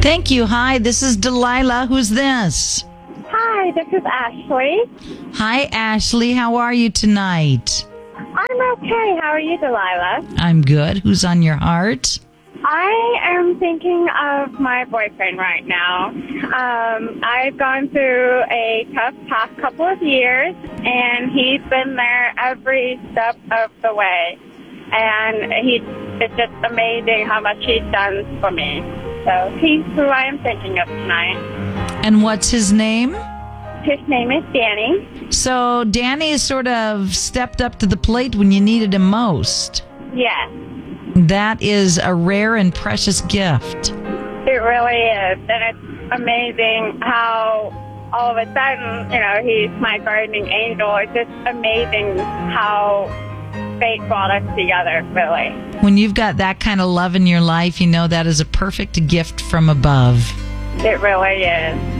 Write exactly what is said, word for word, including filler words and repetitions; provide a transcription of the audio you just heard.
Thank you. Hi, this is Delilah. Who's this? Hi, this is Ashley. Hi, Ashley. How are you tonight? I'm okay. How are you, Delilah? I'm good. Who's on your heart? I am thinking of my boyfriend right now. Um, I've gone through a tough past couple of years, and he's been there every step of the way. And he, it's just amazing how much he's done for me. So he's who I am thinking of tonight. And what's his name? His name is Danny. So Danny has sort of stepped up to the plate when you needed him most. Yes. That is a rare and precious gift. It really is. And it's amazing how all of a sudden, you know, he's my guardian angel. It's just amazing how fate brought us together, really. When you've got that kind of love in your life, you know that is a perfect gift from above. It really is.